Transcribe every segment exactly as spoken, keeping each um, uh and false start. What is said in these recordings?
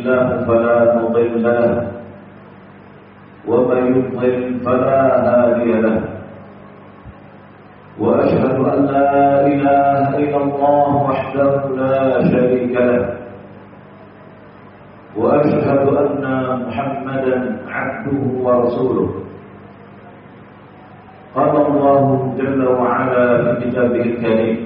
الله فلا مضل له ومن يضلل فلا هادي له وأشهد أن لا إله إلا الله وحده لا شريك له وأشهد أن محمدا عبده ورسوله قال الله جل وعلا في كتابه الكريم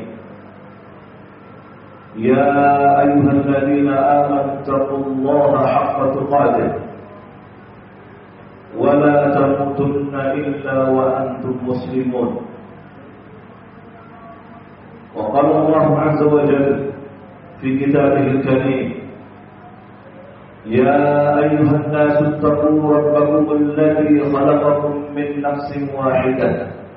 يا أيها الذين آمنوا اتقوا الله حق تقاته ولا تموتن إلا وأنتم مسلمون وقال الله عز وجل في كتابه الكريم يا أيها الناس اتقوا ربكم الذي خلقكم من نفس واحدة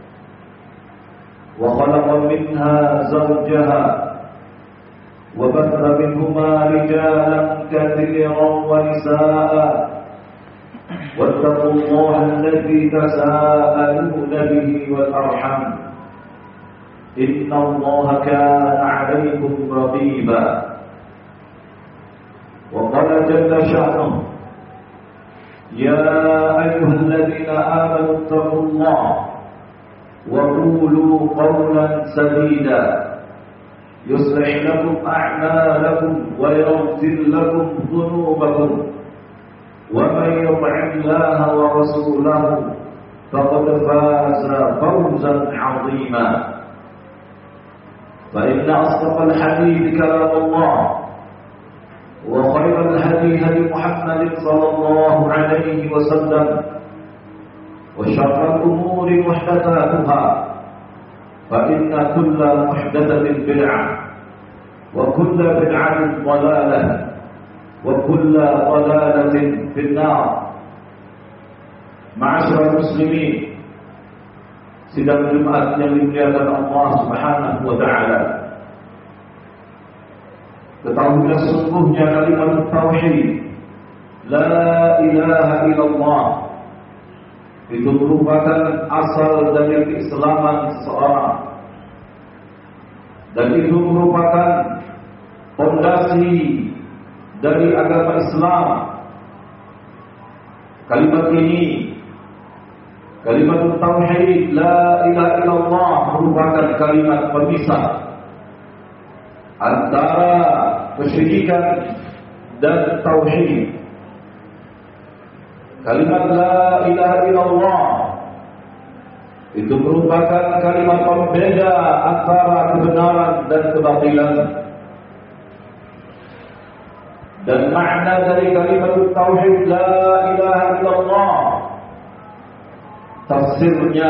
وخلق منها زوجها وبث منهما رجالا كثيرا ونساء واتقوا الله الذي تساءلون به والأرحام إن الله كان عليكم رقيبا وقال جل شأنه يا أيها الذين آمنوا اتقوا الله وقولوا قولا سديدا يصلح لكم أعمالكم ويغفر لكم ذنوبكم ومن يطع الله ورسوله فقد فاز فوزا عظيما فإن أصدق الحديث كلام الله وخير الهدي هدي محمد صلى الله عليه وسلم وشر الأمور محدثاتها فإن كل محدثة بدعة وكل بدعة ضلالة وكل ضلالة في النار. معاشر المسلمين, sidang Jumat yang dimuliakan Allah Subhanahu wa taala. Ketahuilah sesungguhnya kalimat tauhid la ilaha illallah itu merupakan asal dari keislaman seseorang, dan itu merupakan fondasi dari agama Islam. Kalimat ini, kalimat tauhid la ilaha illallah, merupakan kalimat pemisah antara kesyirikan dan tauhid. Kalimat la ilaha illallah itu merupakan kalimat pembeda antara kebenaran dan kebatilan. Dan makna dari kalimat tauhid la ilaha illallah, tafsirnya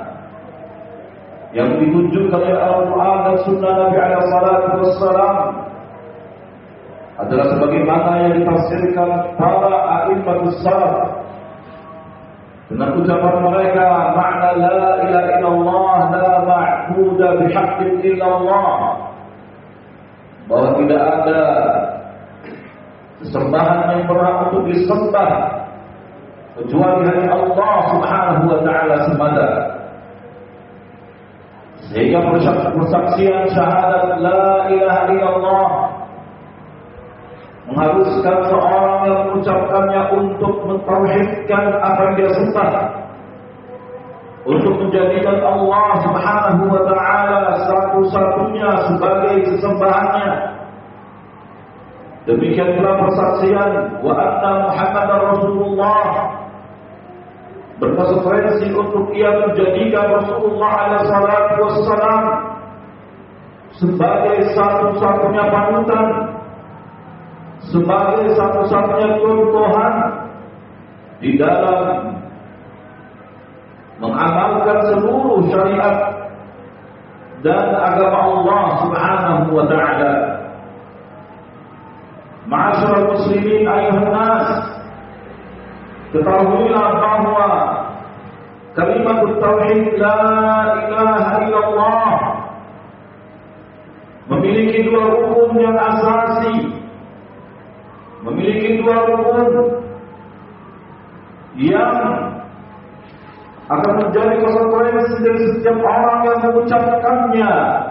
yang ditunjukkan oleh Al-Quran dan Sunnah Nabi alaihi salatu wassalam adalah sebagaimana yang ditafsirkan para a'immatus salaf dengan ucapan mereka, makna la ilaha illallah la ma'budu bihaqqin illallah, bahwa tidak ada sesembahan yang berhak untuk disembah kecuali hanya Allah Subhanahu wa taala semata. Sehingga persaksian syahadat la ilaha illallah mengharuskan seorang yang mengucapkannya untuk mentauhidkan apa yang dia sembah, untuk menjadikan Allah Subhanahu wa taala satu-satunya sebagai sesembahannya. Demikian pula persaksian wa anna Muhammadar Rasulullah berkonsekuensi untuk ia menjadikan Rasulullah alaihi salatu wassalam sebagai satu-satunya panutan, sebagai satu-satunya contohan di dalam mengamalkan seluruh syariat dan agama Allah Subhanahu wa taala. Ma'asyiral muslimin ayuhan nas, ketahuilah bahwa kalimat tauhid la ilaha illallah memiliki dua rukun yang asasi, memiliki dua rukun yang akan menjadi konsekuensi dari setiap orang yang mengucapkannya